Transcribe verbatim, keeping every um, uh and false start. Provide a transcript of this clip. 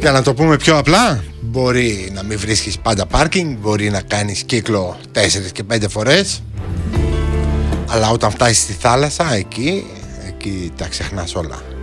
Για να το πούμε πιο απλά, μπορεί να μην βρίσκεις πάντα πάρκινγκ, μπορεί να κάνεις κύκλο τέσσερις και πέντε φορές, αλλά όταν φτάσεις στη θάλασσα, εκεί, εκεί τα ξεχνάς όλα.